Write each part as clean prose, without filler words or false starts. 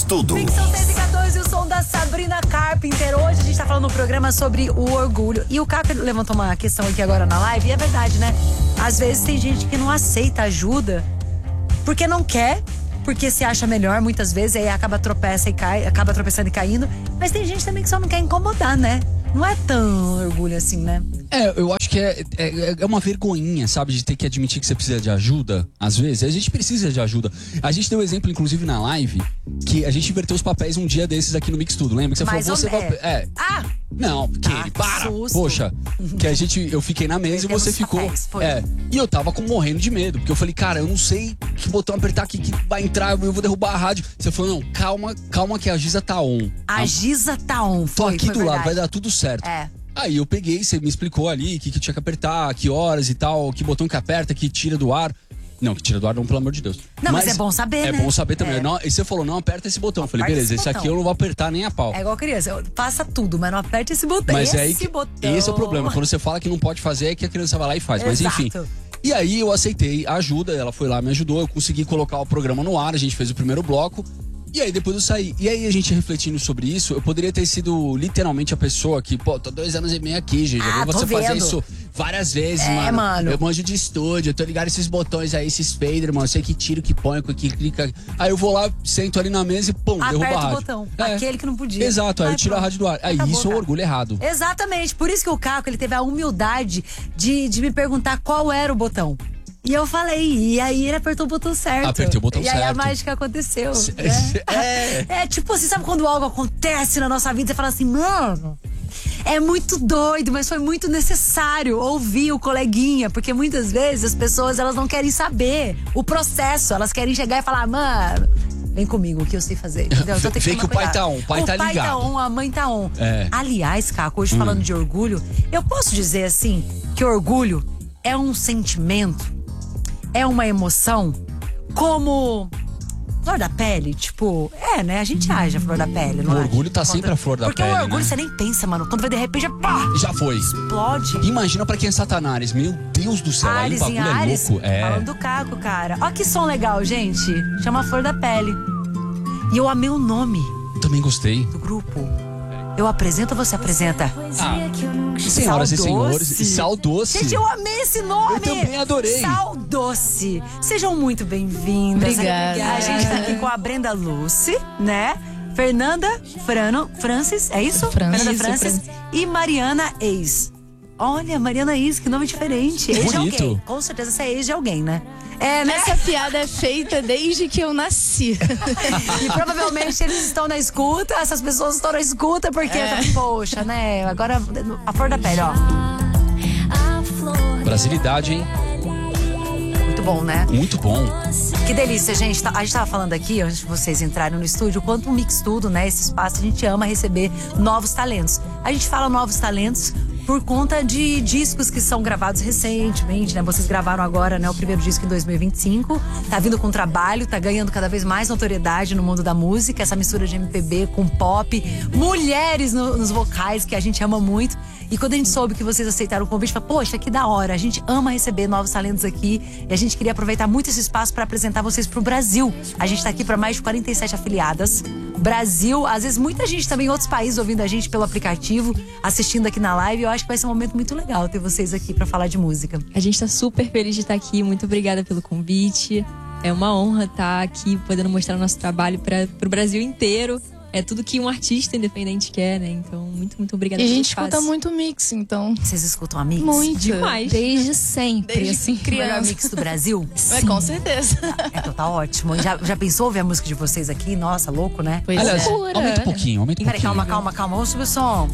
Tudo. São 6h14, o som da Sabrina Carpenter. Hoje a gente tá falando no programa sobre o orgulho. E o Caco levantou uma questão aqui agora na live, e é verdade, né? Às vezes tem gente que não aceita ajuda porque não quer, porque se acha melhor muitas vezes, e aí acaba tropeçando e caindo. Mas tem gente também que só não quer incomodar, né? Não é tão orgulho assim, né? Eu acho que é uma vergonhinha, sabe? De ter que admitir que você precisa de ajuda. Às vezes, a gente precisa de ajuda. A gente deu exemplo, inclusive, na live, que a gente inverteu os papéis um dia desses aqui no Mix Tudo. Lembra? Que você falou, você vai... Não, Kelly, para! Susto. Poxa, que eu fiquei na mesa e você ficou. E eu tava morrendo de medo, porque eu falei, cara, eu não sei que botão apertar aqui que vai entrar, eu vou derrubar a rádio. Você falou, não, calma que a Giza tá on. A Giza tá on, Tô aqui do lado, verdade. vai dar tudo certo. Aí eu peguei, você me explicou ali o que tinha que apertar, que horas e tal, que botão que aperta, que tira do ar. Não, que tira do ar não, pelo amor de Deus. Não, mas é bom saber, né? É bom saber também. Não, e você falou, não aperta esse botão. Eu falei, beleza, esse aqui eu não vou apertar nem a pau. É igual criança, passa tudo, mas não aperte esse botão. Mas esse é o problema. Quando você fala que não pode fazer, é que a criança vai lá e faz. Mas enfim. E aí eu aceitei a ajuda, ela foi lá, me ajudou, eu consegui colocar o programa no ar, a gente fez o primeiro bloco. E aí depois eu saí. E aí a gente refletindo sobre isso, eu poderia ter sido literalmente a pessoa que, tô 2 anos e meio aqui, gente. Eu vou você fazer isso várias vezes, mano. Eu manjo de estúdio, eu tô ligado esses botões aí, esses fader, mano. Eu sei que tira, que põe, que clica. Aí eu vou lá, sento ali na mesa e pum, derruba a rádio. Aperta o botão. Aquele que não podia. Exato, aí eu tiro a rádio do ar. Aí isso é o orgulho errado. Exatamente. Por isso que o Caco, ele teve a humildade de me perguntar qual era o botão. E eu falei, e aí ele apertou o botão certo. Apertei o botão certo. E aí a mágica aconteceu. É tipo assim, sabe quando algo acontece na nossa vida, você fala assim, mano, é muito doido, mas foi muito necessário ouvir o coleguinha, porque muitas vezes as pessoas, elas não querem saber o processo, elas querem chegar e falar, mano, vem comigo, o que eu sei fazer. Vem que o pai tá on, o pai tá ligado. O pai tá on, a mãe tá on. Aliás, Caco, hoje falando de orgulho, eu posso dizer assim, que orgulho é um sentimento, é uma emoção como flor da pele, tipo, né? A gente age a flor da pele, não é? O orgulho tá sempre a flor da pele, porque o orgulho, né? Você nem pensa, mano. Quando vai de repente, pá! Já foi. Explode. Imagina pra quem é Satanás. Meu Deus do céu, aí o bagulho é louco. Falando do Caco, cara. Ó que som legal, gente. Chama Flor da Pele. E eu amei o nome. Eu também gostei. Do grupo. Eu apresento ou você apresenta? Senhoras e senhores, Sal Doce. Gente, eu amei esse nome. Eu também adorei. Sal Doce. Sejam muito bem-vindas. Obrigada. A gente tá aqui com a Brenda Lucy, né? Fernanda Francis, é isso? Fernanda Francis. E Mariana Eis. Olha, Mariana Eis, que nome diferente. Ex de alguém. Com certeza você é ex de alguém, né? Né? Essa piada é feita desde que eu nasci. E provavelmente eles estão na escuta, essas pessoas estão na escuta porque, poxa, né? Agora, a flor da pele, ó. Brasilidade, hein? Muito bom, né? Muito bom. Que delícia, gente. A gente tava falando aqui, antes de vocês entrarem no estúdio, quanto o Mix Tudo, né? Esse espaço, a gente ama receber novos talentos. A gente fala novos talentos por conta de discos que são gravados recentemente, né? Vocês gravaram agora, né, o primeiro disco em 2025. Tá vindo com trabalho, tá ganhando cada vez mais notoriedade no mundo da música. Essa mistura de MPB com pop. Mulheres nos vocais, que a gente ama muito. E quando a gente soube que vocês aceitaram o convite, falou, poxa, que da hora. A gente ama receber novos talentos aqui. E a gente queria aproveitar muito esse espaço para apresentar vocês pro Brasil. A gente tá aqui para mais de 47 afiliadas. Brasil, às vezes muita gente também em outros países ouvindo a gente pelo aplicativo, assistindo aqui na live. Eu acho que vai ser um momento muito legal ter vocês aqui pra falar de música. A gente tá super feliz de estar aqui, muito obrigada pelo convite. É uma honra estar aqui, podendo mostrar o nosso trabalho pro Brasil inteiro. É tudo que um artista independente quer, né? Então, muito obrigada pelo espaço. E a gente escuta muito mix, então. Vocês escutam a Mix? Muito. Demais. Desde sempre. Desde assim, criança. O melhor Mix do Brasil? Sim. Com certeza. Então tá ótimo. Já pensou ouvir a música de vocês aqui? Nossa, louco, né? Pois Aliás, aumenta um pouquinho, Peraí, calma. Vamos subir o som.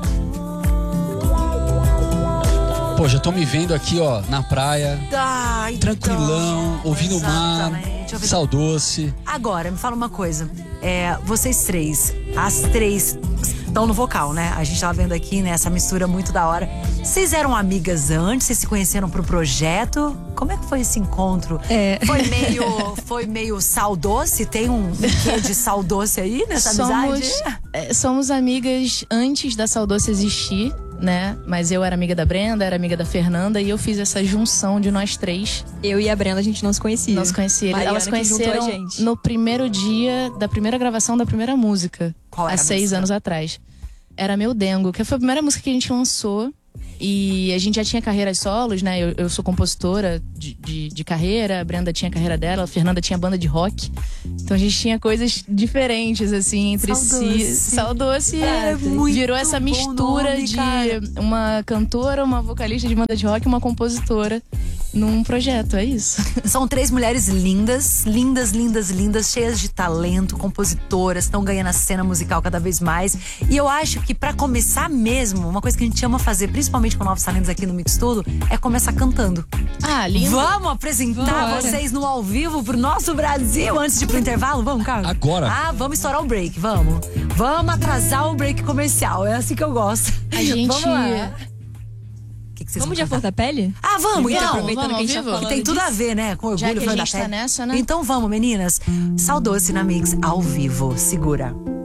Pô, já tô me vendo aqui, ó, na praia. Tranquilão, ouvindo o mar. Sal Doce. Agora, me fala uma coisa. Vocês três, as três estão no vocal, né? A gente tava vendo aqui, né, essa mistura muito da hora. Vocês eram amigas antes? Vocês se conheceram pro projeto? Como é que foi esse encontro? Foi meio Sal Doce? Tem um quê de Sal Doce aí nessa amizade? Somos amigas antes da Sal Doce existir. né? Mas eu era amiga da Brenda, era amiga da Fernanda e eu fiz essa junção de nós três. Eu e a Brenda, a gente não se conhecia. Não se conhecia. Mariana Elas conheceram que juntou a gente. no primeiro dia da primeira gravação da primeira música. Qual era há a 6 música? anos atrás. Era Meu Dengo, que foi a primeira música que a gente lançou. E a gente já tinha carreiras solos, né? Eu sou compositora de carreira, a Brenda tinha a carreira dela, a Fernanda tinha banda de rock. Então a gente tinha coisas diferentes, assim, entre si. Saldoce virou essa mistura nome, de cara. uma cantora, uma vocalista de banda de rock e uma compositora num projeto, é isso. São 3 mulheres lindas, cheias de talento, compositoras, estão ganhando a cena musical cada vez mais. E eu acho que pra começar mesmo, uma coisa que a gente ama fazer, principalmente com Novos Talentos aqui no Mix Tudo, é começar cantando. Ah, lindo. Vamos apresentar Bora. vocês no ao vivo pro nosso Brasil antes de ir pro intervalo? Vamos, Carlos? Agora. Ah, vamos estourar o break, vamos. Vamos atrasar o break comercial, é assim que eu gosto. A gente... Vamos lá. Que vocês Vamos de vão A Flor cantar? da Pele? Ah, vamos então. Aproveitando vamos que a gente ao tá vivo. Que falando tem tudo a disso. ver, né? Com Já orgulho, que a Flor da gente tá Pele. nessa, né? Então vamos, meninas. Saudoce na Mix, ao vivo. Segura.